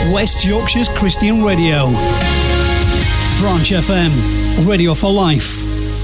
West Yorkshire's Christian radio. Branch FM, radio for life.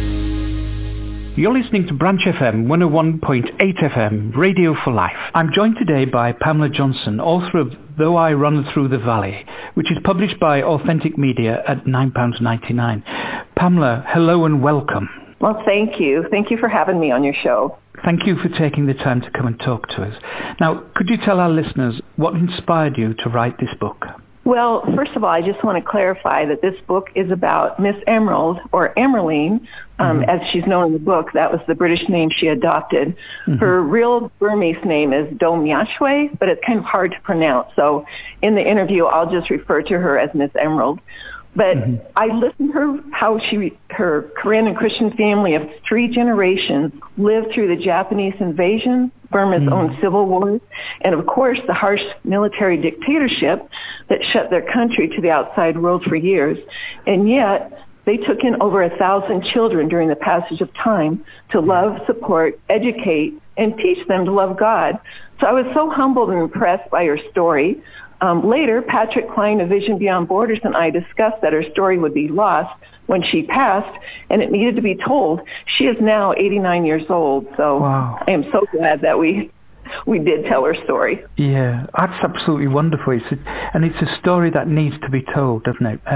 You're listening to Branch FM 101.8 FM, Radio for Life. I'm joined today by Pamela Johnson, author of Though I Run Through the Valley, which is published by Authentic Media at £9.99. Pamela, hello and welcome. Well, thank you. Thank you for having me on your show. Thank you for taking the time to come and talk to us. Now, could you tell our listeners what inspired you to write this book? Well, first of all, I just want to clarify that this book is about Miss Emerald, or Emerline, as she's known in the book. That was the British name she adopted. Her real Burmese name is Domyashwe, but it's kind of hard to pronounce. So in the interview, I'll just refer to her as Miss Emerald. But I listened to her Korean and Christian family of 3 generations lived through the Japanese invasion, Burma's own civil wars, and of course the harsh military dictatorship that shut their country to the outside world for years. And yet they took in over 1,000 children during the passage of time to love, support, educate, and teach them to love God. So I was so humbled and impressed by her story. Later, Patrick Klein of Vision Beyond Borders and I discussed that her story would be lost when she passed, and it needed to be told. She is now 89 years old, so wow. I am so glad that we did tell her story. Yeah, that's absolutely wonderful. It's a story that needs to be told, doesn't it?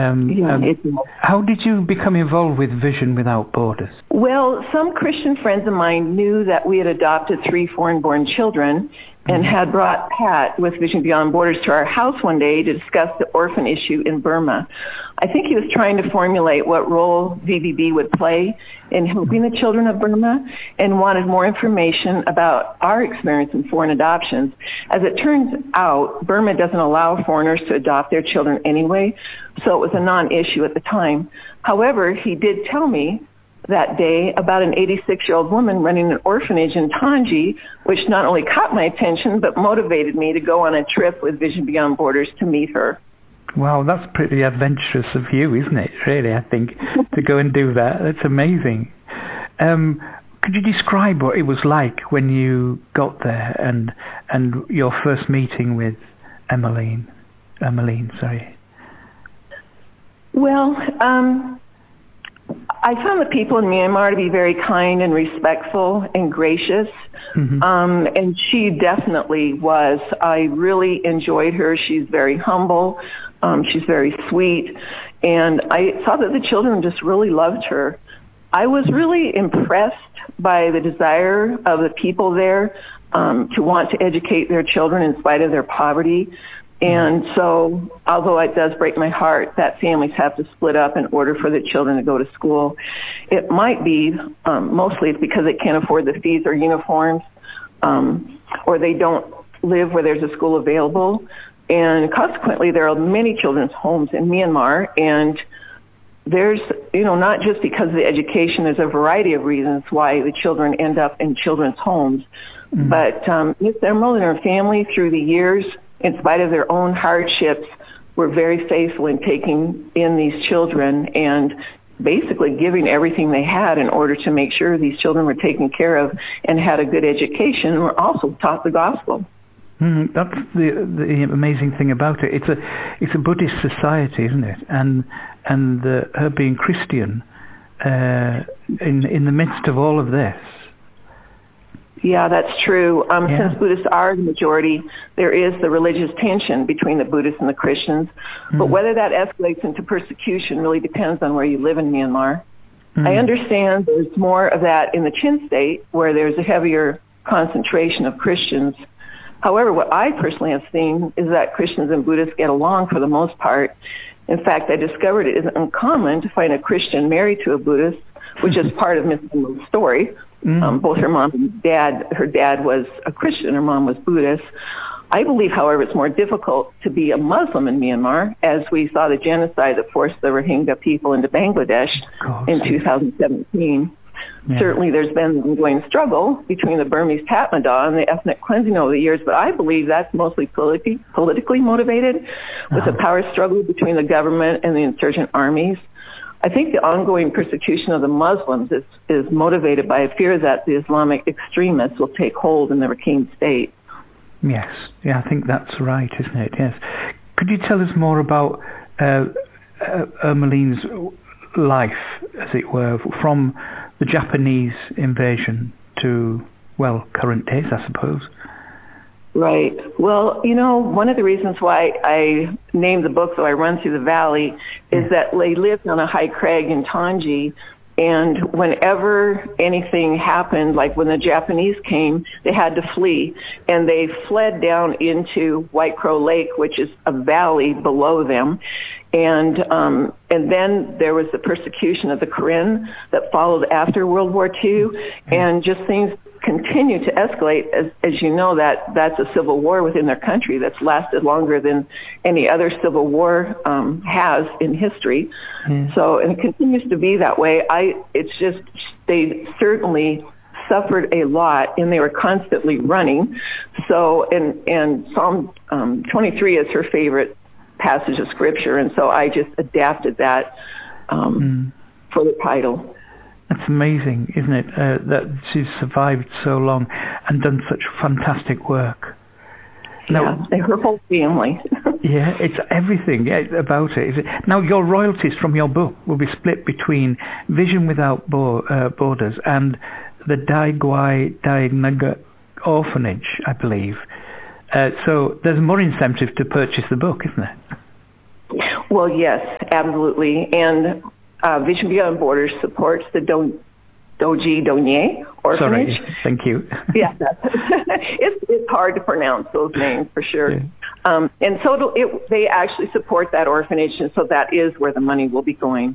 How did you become involved with Vision Without Borders? Well, some Christian friends of mine knew that we had adopted 3 foreign-born children and had brought Pat with Vision Beyond Borders to our house one day to discuss the orphan issue in Burma. I think he was trying to formulate what role VBB would play in helping the children of Burma and wanted more information about our experience in foreign adoptions. As it turns out, Burma doesn't allow foreigners to adopt their children anyway, so it was a non-issue at the time. However, he did tell me that day about an 86-year-old woman running an orphanage in Tangi, which not only caught my attention, but motivated me to go on a trip with Vision Beyond Borders to meet her. Wow, that's pretty adventurous of you, isn't it, really, I think, to go and do that. That's amazing. Could you describe what it was like when you got there and your first meeting with Emerline? Well, I found the people in Myanmar to be very kind and respectful and gracious, and she definitely was. I really enjoyed her. She's very humble. She's very sweet, and I saw that the children just really loved her. I was really impressed by the desire of the people there to want to educate their children in spite of their poverty. And so, although it does break my heart that families have to split up in order for the children to go to school, it might be mostly it's because they can't afford the fees or uniforms, or they don't live where there's a school available. And consequently, there are many children's homes in Myanmar, and there's, not just because of the education, there's a variety of reasons why the children end up in children's homes. But Miss Emerald and her family through the years, in spite of their own hardships, were very faithful in taking in these children and basically giving everything they had in order to make sure these children were taken care of and had a good education and were also taught the gospel. That's the amazing thing about it. It's a Buddhist society, isn't it? And her being Christian in the midst of all of this. Yeah, that's true. Since Buddhists are the majority, there is the religious tension between the Buddhists and the Christians. But whether that escalates into persecution really depends on where you live in Myanmar. I understand there's more of that in the Chin State, where there's a heavier concentration of Christians. However, what I personally have seen is that Christians and Buddhists get along for the most part. In fact, I discovered it isn't uncommon to find a Christian married to a Buddhist, which is part of Miss Emerald's story. Both her mom and dad, her dad was a Christian, her mom was Buddhist. I believe, however, it's more difficult to be a Muslim in Myanmar, as we saw the genocide that forced the Rohingya people into Bangladesh in 2017. Yeah. Certainly there's been an ongoing struggle between the Burmese Tatmadaw and the ethnic cleansing over the years, but I believe that's mostly politically motivated with the power struggle between the government and the insurgent armies. I think the ongoing persecution of the Muslims is motivated by a fear that the Islamic extremists will take hold in the Rakhine state. Yes, I think that's right, isn't it? Yes. Could you tell us more about Ermeline's life, as it were, from the Japanese invasion to, well, current days, I suppose? Right. Well, one of the reasons why I named the book, though I Run Through the Valley, is that they lived on a high crag in Tangi, and whenever anything happened, like when the Japanese came, they had to flee, and they fled down into White Crow Lake, which is a valley below them, and then there was the persecution of the Karen that followed after World War II, and just things continue to escalate. As you know, that's a civil war within their country that's lasted longer than any other civil war has in history. So, and it continues to be that way. It's just, they certainly suffered a lot, and they were constantly running. So, and Psalm 23 is her favorite passage of scripture, and so I just adapted that for the title. That's amazing, isn't it, that she's survived so long and done such fantastic work. Now, yeah, her whole family. Yeah, it's everything about it. Now, your royalties from your book will be split between Vision Without Borders and the Dai Gwai Dai Naga Orphanage, I believe. So there's more incentive to purchase the book, isn't there? Well, yes, absolutely. And Vision Beyond Borders supports the Doji Donye Orphanage. Sorry, thank you. Yeah, it's hard to pronounce those names for sure. Yeah. And so they actually support that orphanage, and so that is where the money will be going.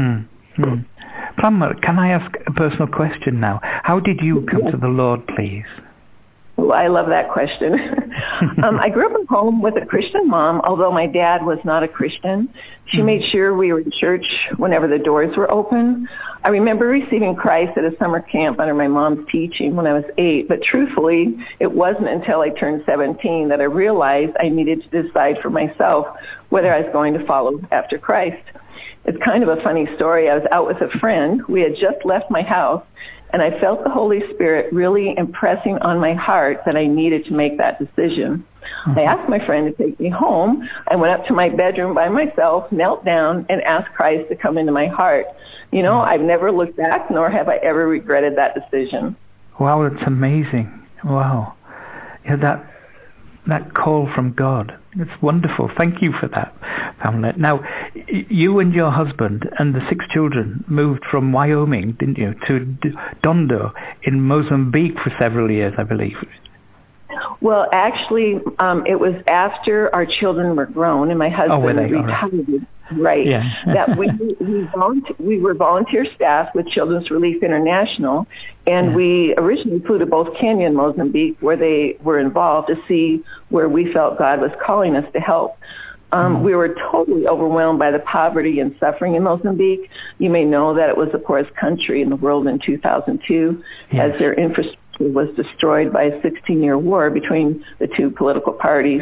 Pamela, can I ask a personal question now? How did you come to the Lord, please? Well, I love that question. I grew up in home with a Christian mom, although my dad was not a Christian. She made sure we were in church whenever the doors were open. I remember receiving Christ at a summer camp under my mom's teaching when I was 8, but truthfully, it wasn't until I turned 17 that I realized I needed to decide for myself whether I was going to follow after Christ. It's kind of a funny story. I was out with a friend. We had just left my house, and I felt the Holy Spirit really impressing on my heart that I needed to make that decision. I asked my friend to take me home. I went up to my bedroom by myself, knelt down, and asked Christ to come into my heart. I've never looked back, nor have I ever regretted that decision. Wow, that's amazing. Wow. Yeah, that call from God. It's wonderful. Thank you for that, Pamela. Now, you and your husband and the 6 children moved from Wyoming, didn't you, to Dondo in Mozambique for several years, I believe. Well, actually, it was after our children were grown and my husband retired. Right. Yeah. That we were volunteer staff with Children's Relief International, and we originally flew to both Kenya and Mozambique, where they were involved, to see where we felt God was calling us to help. We were totally overwhelmed by the poverty and suffering in Mozambique. You may know that it was the poorest country in the world in 2002, as their infrastructure was destroyed by a 16-year war between the two political parties.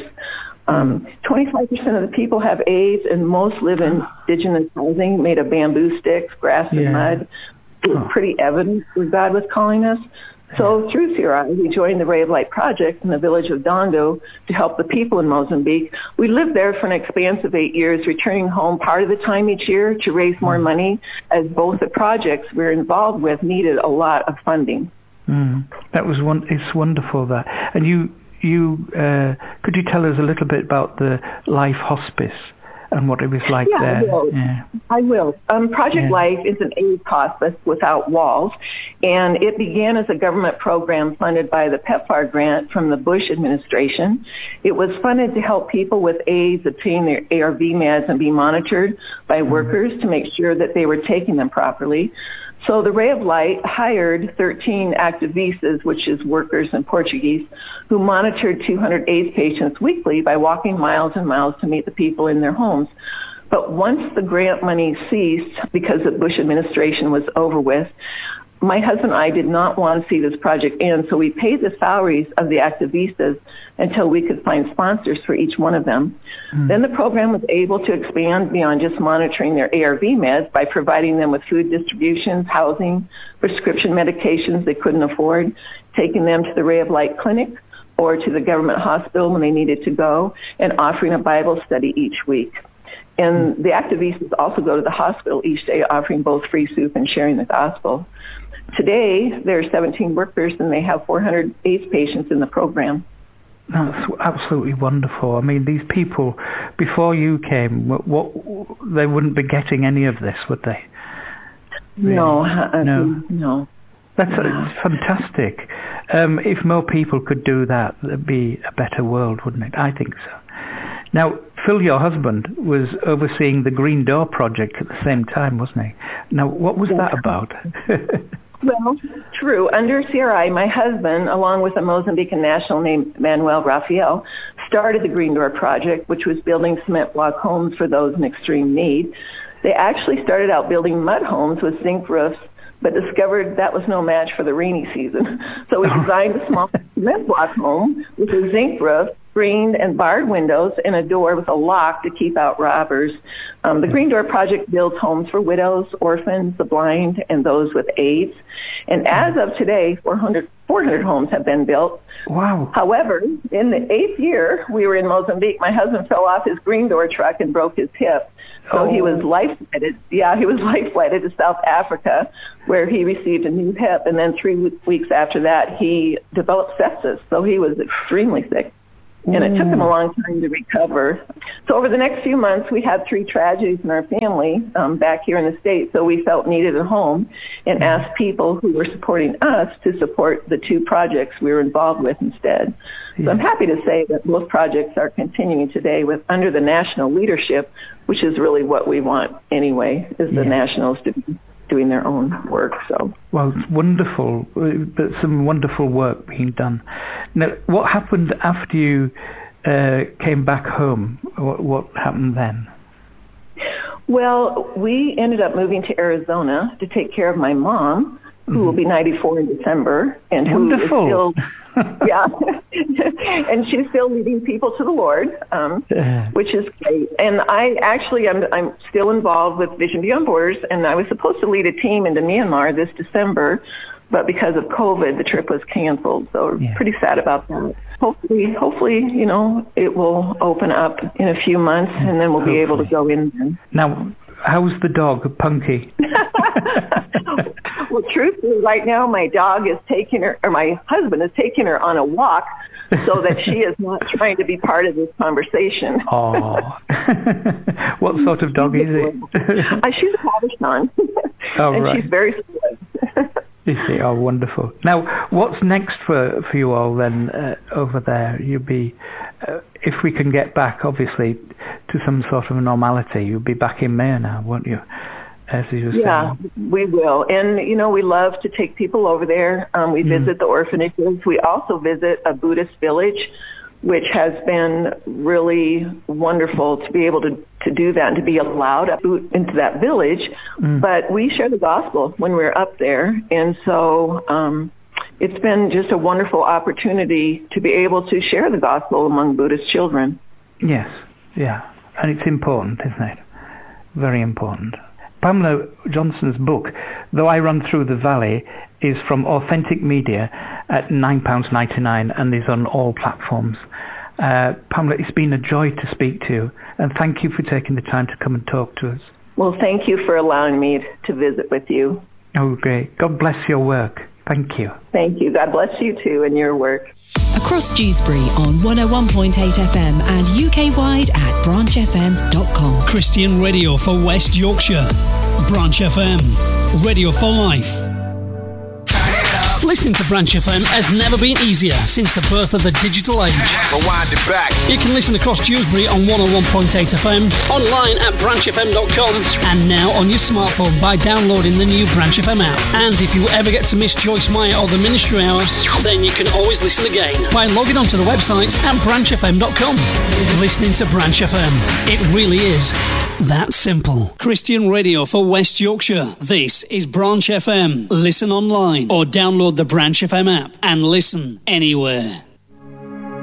25% of the people have AIDS, and most live in indigenous housing made of bamboo sticks, grass, and mud. It was pretty evident where God was calling us. So through CRI, we joined the Ray of Light Project in the village of Dondo to help the people in Mozambique. We lived there for an expansive 8 years, returning home part of the time each year to raise more money, as both the projects we were involved with needed a lot of funding. That was it's wonderful that. And you could you tell us a little bit about the Life Hospice and what it was like there? I will. Project Life is an AIDS hospice without walls, and it began as a government program funded by the PEPFAR grant from the Bush administration. It was funded to help people with AIDS obtain their ARV meds and be monitored by workers to make sure that they were taking them properly. So the Ray of Light hired 13 activistas, which is workers in Portuguese, who monitored 200 AIDS patients weekly by walking miles and miles to meet the people in their homes. But once the grant money ceased, because the Bush administration was over with, my husband and I did not want to see this project end, so we paid the salaries of the activistas until we could find sponsors for each one of them. Then the program was able to expand beyond just monitoring their ARV meds by providing them with food distributions, housing, prescription medications they couldn't afford, taking them to the Ray of Light clinic, or to the government hospital when they needed to go, and offering a Bible study each week. And the activistas also go to the hospital each day, offering both free soup and sharing the gospel. Today, there are 17 workers, and they have 400 AIDS patients in the program. That's absolutely wonderful. I mean, these people, before you came, they wouldn't be getting any of this, would they? Really? No. That's fantastic. If more people could do that, there'd be a better world, wouldn't it? I think so. Now, Phil, your husband, was overseeing the Green Door project at the same time, wasn't he? Now, what was that about? Well, true. Under CRI, my husband, along with a Mozambican national named Manuel Rafael, started the Green Door project, which was building cement block homes for those in extreme need. They actually started out building mud homes with zinc roofs, but discovered that was no match for the rainy season. So we designed a small cement block home with a zinc roof, screened and barred windows, and a door with a lock to keep out robbers. The Green Door Project builds homes for widows, orphans, the blind, and those with AIDS. And as of today, 400 homes have been built. Wow. However, in the 8th year we were in Mozambique, my husband fell off his Green Door truck and broke his hip. So he was life-flighted. Yeah, he was life-flighted to South Africa, where he received a new hip. And then 3 weeks after that, he developed sepsis. So he was extremely sick. And it took him a long time to recover. So over the next few months, we had 3 tragedies in our family back here in the States, so we felt needed at home and asked people who were supporting us to support the 2 projects we were involved with instead. So I'm happy to say that both projects are continuing today under the national leadership, which is really what we want anyway, is the nationals to be doing their own work. So, well, it's wonderful. But some wonderful work being done. Now, what happened after you came back home? What happened then? Well, we ended up moving to Arizona to take care of my mom, who will be 94 in December, and who is still, and she's still leading people to the Lord, which is great. And I'm still involved with Vision Beyond Borders, and I was supposed to lead a team into Myanmar this December, but because of COVID, the trip was canceled. So we're pretty sad about that. Hopefully, it will open up in a few months, and then we'll be able to go in then. Now, how's the dog, Punky? Well, truthfully, right now my dog is taking her, or my husband is taking her on a walk so that she is not trying to be part of this conversation. Oh. What sort of dog is it? She's a Havishon. And she's very sweet. You see, oh, wonderful. Now, what's next for you all then over there? You'll be, if we can get back, obviously, to some sort of normality, you'll be back in May now, won't you? As you were saying. Yeah, we will. And, we love to take people over there. We visit the orphanages. We also visit a Buddhist village, which has been really wonderful to be able to do that and to be allowed into that village. But we share the gospel when we're up there. And so it's been just a wonderful opportunity to be able to share the gospel among Buddhist children. Yes, yeah. And it's important, isn't it? Very important. Pamela Johnson's book, Though I Run Through the Valley, is from Authentic Media at £9.99 and is on all platforms. Pamela, it's been a joy to speak to you, and thank you for taking the time to come and talk to us. Well, thank you for allowing me to visit with you. Oh, great. God bless your work. Thank you. Thank you. God bless you too and your work. Across Dewsbury on 101.8 FM and UK-wide at branchfm.com. Christian radio for West Yorkshire. Branch FM. Radio for life. Listening to Branch FM has never been easier since the birth of the digital age. Rewind it back. You can listen across Dewsbury on 101.8 FM, online at branchfm.com, and now on your smartphone by downloading the new Branch FM app. And if you ever get to miss Joyce Meyer or the Ministry Hour, then you can always listen again by logging onto the website at branchfm.com. Listening to Branch FM, it really is that simple. Christian radio for West Yorkshire. This is Branch FM. Listen online or download the Branch FM app and listen anywhere.